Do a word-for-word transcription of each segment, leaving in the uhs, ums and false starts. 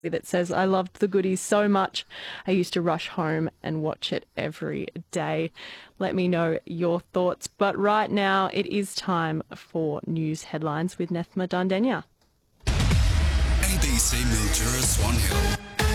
that says, I loved The Goodies so much, I used to rush home and watch it every day. Let me know your thoughts. But right now, it is time for news headlines with Nethma Dundenya. A B C Mildura Swan Hill.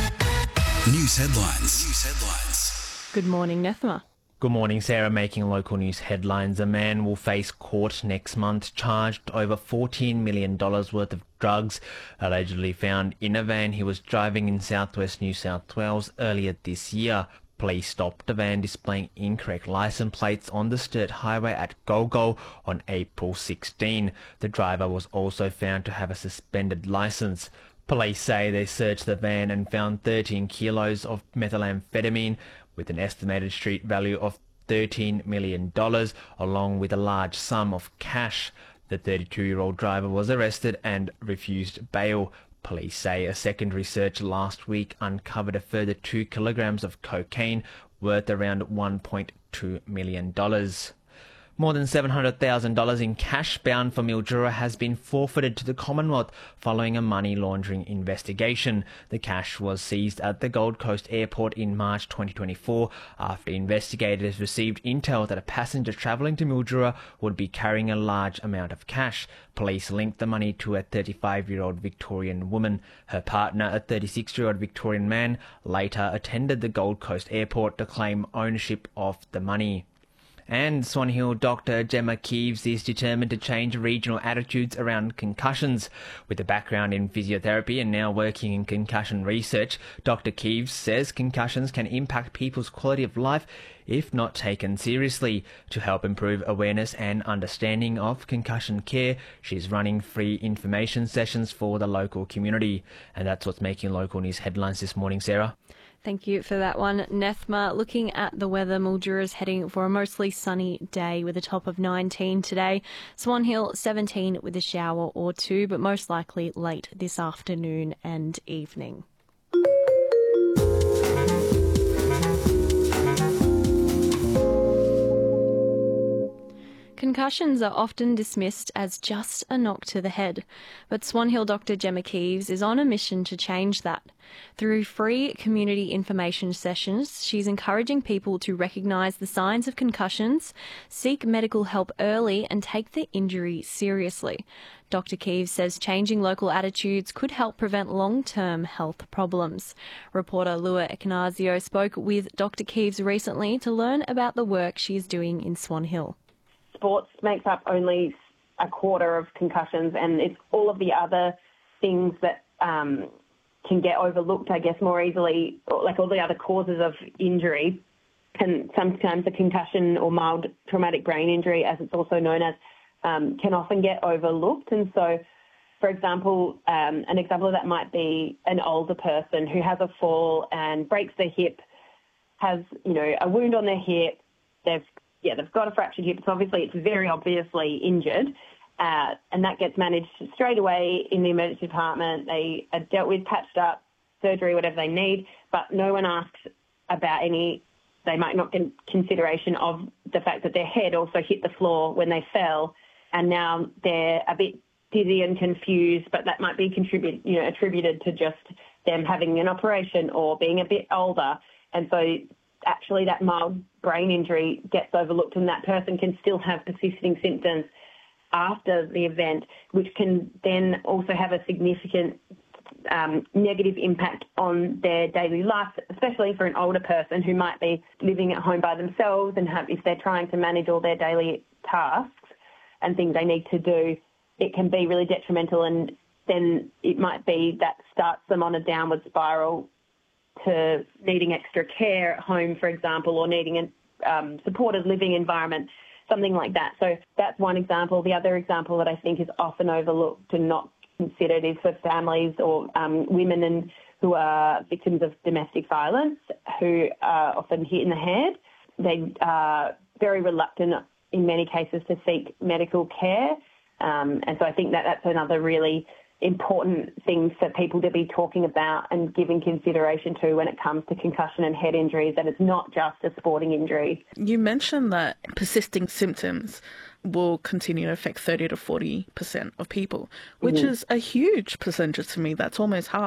News headlines. News headlines. Good morning, Nethma. Good morning, Sarah. Making local news headlines. A man will face court next month charged over fourteen million dollars worth of drugs allegedly found in a van he was driving in southwest New South Wales earlier this year. Police stopped the van displaying incorrect license plates on the Sturt Highway at Golgo on April sixteenth. The driver was also found to have a suspended license. Police say they searched the van and found thirteen kilos of methamphetamine with an estimated street value of thirteen million dollars, along with a large sum of cash. The thirty-two-year-old driver was arrested and refused bail. Police say a secondary search last week uncovered a further two kilograms of cocaine worth around one point two million dollars. More than seven hundred thousand dollars in cash bound for Mildura has been forfeited to the Commonwealth following a money laundering investigation. The cash was seized at the Gold Coast Airport in March twenty twenty-four after investigators received intel that a passenger travelling to Mildura would be carrying a large amount of cash. Police linked the money to a thirty-five-year-old Victorian woman. Her partner, a thirty-six-year-old Victorian man, later attended the Gold Coast Airport to claim ownership of the money. And Swan Hill Doctor Gemma Keeves is determined to change regional attitudes around concussions. With a background in physiotherapy and now working in concussion research, Doctor Keeves says concussions can impact people's quality of life if not taken seriously. To help improve awareness and understanding of concussion care, she's running free information sessions for the local community. And that's what's making local news headlines this morning, Sarah. Thank you for that one, Nethma. Looking at the weather, Mildura's heading for a mostly sunny day with a top of nineteen today. Swan Hill, seventeen with a shower or two, but most likely late this afternoon and evening. Concussions are often dismissed as just a knock to the head, but Swan Hill Doctor Gemma Keeves is on a mission to change that. Through free community information sessions, she's encouraging people to recognise the signs of concussions, seek medical help early and take the injury seriously. Doctor Keeves says changing local attitudes could help prevent long-term health problems. Reporter Lua Ekanazio spoke with Doctor Keeves recently to learn about the work she is doing in Swan Hill. Sports makes up only a quarter of concussions, and it's all of the other things that um, can get overlooked, I guess, more easily, like all the other causes of injury. And sometimes a concussion or mild traumatic brain injury, as it's also known as, um, can often get overlooked. And so, for example, um, an example of that might be an older person who has a fall and breaks their hip, has, you know, a wound on their hip, they've Yeah, they've got a fractured hip, so obviously it's very obviously injured, uh, and that gets managed straight away in the emergency department. They are dealt with, patched up, surgery, whatever they need, but no one asks about any, they might not get consideration of the fact that their head also hit the floor when they fell, and now they're a bit dizzy and confused, but that might be contribute, you know, attributed to just them having an operation or being a bit older, and so actually that mild brain injury gets overlooked and that person can still have persisting symptoms after the event, which can then also have a significant um, negative impact on their daily life, especially for an older person who might be living at home by themselves and have, if they're trying to manage all their daily tasks and things they need to do, it can be really detrimental, and then it might be that starts them on a downward spiral to needing extra care at home, for example, or needing a um, supported living environment, something like that. So that's one example. The other example that I think is often overlooked and not considered is for families or um, women and who are victims of domestic violence, who are often hit in the head. They are very reluctant in many cases to seek medical care. Um, and so I think that that's another really important things for people to be talking about and giving consideration to when it comes to concussion and head injuries, that it's not just a sporting injury. You mentioned that persisting symptoms will continue to affect thirty to forty percent of people, which mm-hmm. is a huge percentage to me. That's almost half of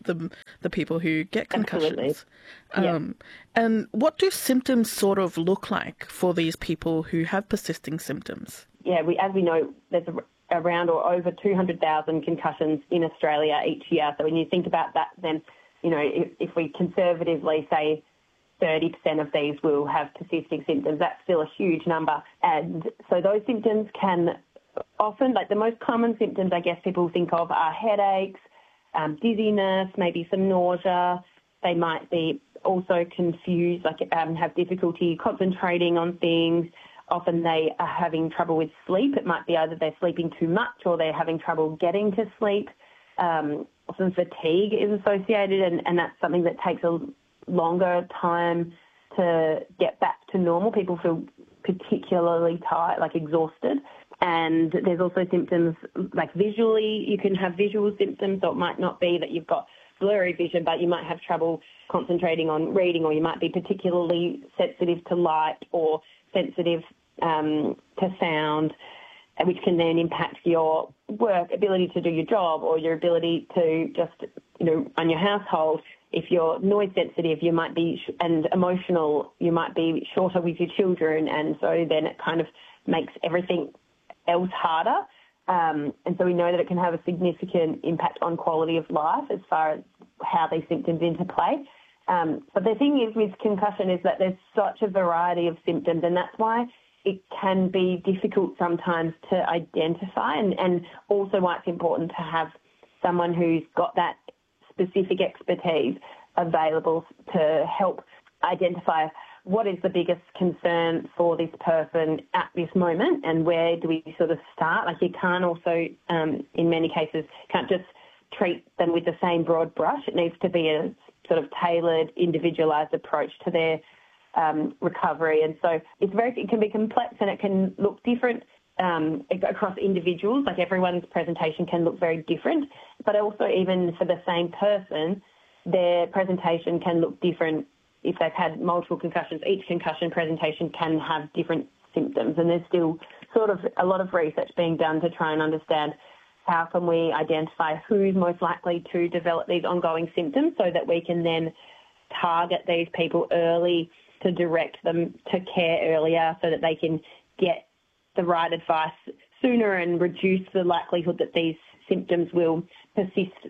the the people who get concussions. Absolutely. Um, and what do symptoms sort of look like for these people who have persisting symptoms? Yeah, we, as we know, there's a, around or over two hundred thousand concussions in Australia each year. So when you think about that, then, you know, if, if we conservatively say thirty percent of these will have persisting symptoms, that's still a huge number. And so those symptoms can often, like the most common symptoms I guess people think of are headaches, um, dizziness, maybe some nausea. They might be also confused, like um, have difficulty concentrating on things. Often they are having trouble with sleep. It might be either they're sleeping too much or they're having trouble getting to sleep. Um, often fatigue is associated, and, and that's something that takes a longer time to get back to normal. People feel particularly tired, like exhausted. And there's also symptoms like visually, you can have visual symptoms, so it might not be that you've got blurry vision, but you might have trouble concentrating on reading, or you might be particularly sensitive to light or sensitive um, to sound, which can then impact your work, ability to do your job, or your ability to just, you know, run your household. If you're noise sensitive, you might be, sh- and emotional, you might be shorter with your children, and so then it kind of makes everything else harder. Um, and so we know that it can have a significant impact on quality of life as far as how these symptoms interplay. Um, but the thing is with concussion is that there's such a variety of symptoms, and that's why it can be difficult sometimes to identify, and, and also why it's important to have someone who's got that specific expertise available to help identify what is the biggest concern for this person at this moment, and where do we sort of start. Like you can't also, um, in many cases, can't just treat them with the same broad brush. It needs to be a sort of tailored, individualised approach to their um, recovery. And so it's very, it can be complex, and it can look different um, across individuals. Like everyone's presentation can look very different, but also even for the same person, their presentation can look different. If they've had multiple concussions, each concussion presentation can have different symptoms, and there's still sort of a lot of research being done to try and understand how can we identify who's most likely to develop these ongoing symptoms, so that we can then target these people early to direct them to care earlier, so that they can get the right advice sooner and reduce the likelihood that these symptoms will persist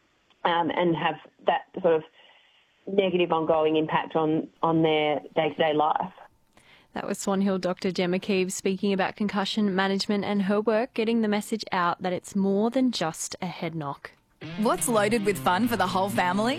um, and have that sort of negative ongoing impact on, on their day-to-day life. That was Swan Hill Doctor Gemma Keeves speaking about concussion management and her work getting the message out that it's more than just a head knock. What's loaded with fun for the whole family?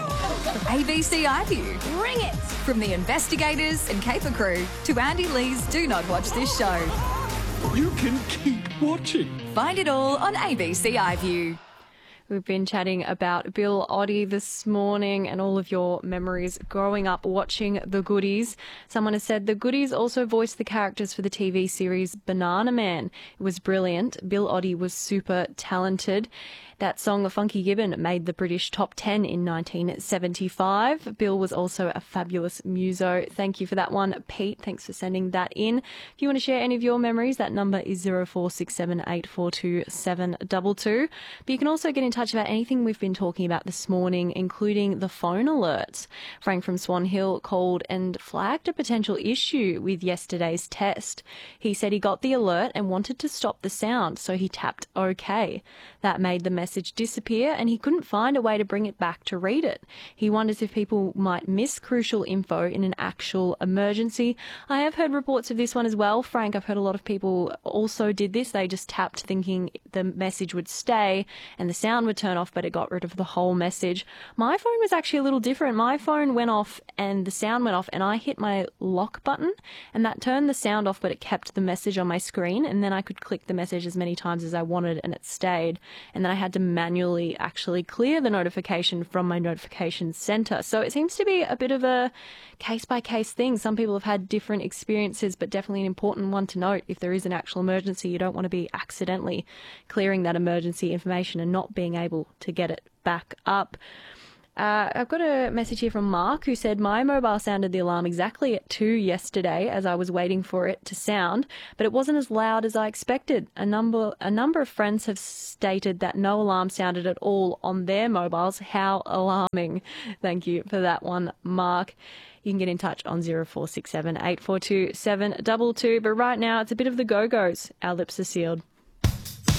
A B C iView. Bring it! From the investigators and Caper crew to Andy Lee's Do Not Watch This Show. You can keep watching. Find it all on A B C iView. We've been chatting about Bill Oddie this morning and all of your memories growing up watching The Goodies. Someone has said The Goodies also voiced the characters for the T V series Banana Man. It was brilliant. Bill Oddie was super talented. That song, Funky Gibbon, made the British top ten in nineteen seventy-five. Bill was also a fabulous muso. Thank you for that one, Pete. Thanks for sending that in. If you want to share any of your memories, that number is zero four six seven eight four two seven two two. But you can also get in touch about anything we've been talking about this morning, including the phone alerts. Frank from Swan Hill called and flagged a potential issue with yesterday's test. He said he got the alert and wanted to stop the sound, so he tapped OK. That made the message disappear, and he couldn't find a way to bring it back to read it. He wonders if people might miss crucial info in an actual emergency. I have heard reports of this one as well, Frank. I've heard a lot of people also did this. They just tapped thinking the message would stay and the sound would turn off, but it got rid of the whole message. My phone was actually a little different. My phone went off and the sound went off, and I hit my lock button, and that turned the sound off, but it kept the message on my screen, and then I could click the message as many times as I wanted, and it stayed. And then I had to manually actually clear the notification from my notification center. So it seems to be a bit of a case-by-case thing. Some people have had different experiences, but definitely an important one to note. If there is an actual emergency, you don't want to be accidentally clearing that emergency information and not being able to get it back up. Uh, I've got a message here from Mark who said, my mobile sounded the alarm exactly at two yesterday as I was waiting for it to sound, but it wasn't as loud as I expected. A number, a number of friends have stated that no alarm sounded at all on their mobiles. How alarming. Thank you for that one, Mark. You can get in touch on zero four six seven, eight four two, seven two two. But right now, it's a bit of the Go-Go's. Our lips are sealed.